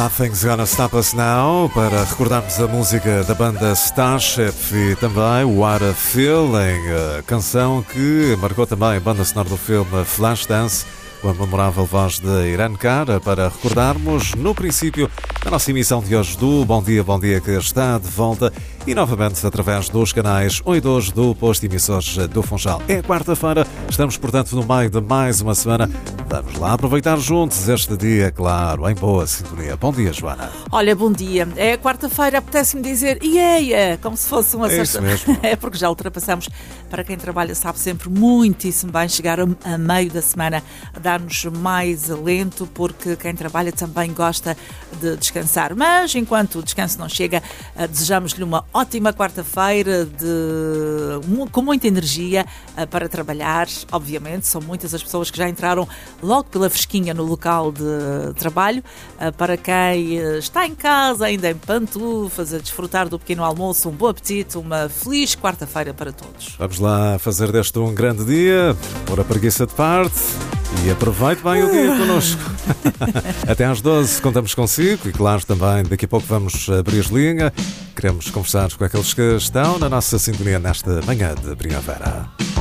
Nothing's Gonna Stop Us Now, para recordarmos a música da banda Starship e também What a Feeling, a canção que marcou também a banda sonora do filme Flashdance, com a memorável voz de Irene Cara, para recordarmos no princípio da nossa emissão de hoje do Bom Dia, que está de volta e novamente através dos canais 1 e 2 do posto de emissores do Funchal. É quarta-feira, estamos portanto no meio de mais uma semana. Vamos lá aproveitar juntos este dia, claro, em boa sintonia. Bom dia, Joana. Olha, bom dia. É quarta-feira, apetece-me dizer como se fosse uma certa... Isso mesmo. É porque já ultrapassamos. Para quem trabalha sabe sempre muitíssimo bem chegar a meio da semana, dar-nos mais alento, porque quem trabalha também gosta de descansar. Mas enquanto o descanso não chega, desejamos-lhe uma ótima quarta-feira com muita energia para trabalhar. Obviamente, são muitas as pessoas que já entraram logo pela fresquinha no local de trabalho. Para quem está em casa, ainda em pantufas, a desfrutar do pequeno almoço, um bom apetite, uma feliz quarta-feira para todos. Vamos lá fazer deste um grande dia, pôr a preguiça de parte e aproveite bem o dia connosco. Até às 12 contamos consigo e, claro, também daqui a pouco vamos abrir as linhas. Queremos conversar com aqueles que estão na nossa sintonia nesta manhã de primavera.